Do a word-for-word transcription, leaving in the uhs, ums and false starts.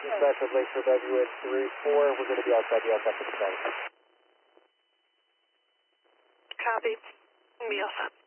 Dispatch with Lakeshore W H three four. We're going to be outside the aircraft at the time. Copy. Be all set.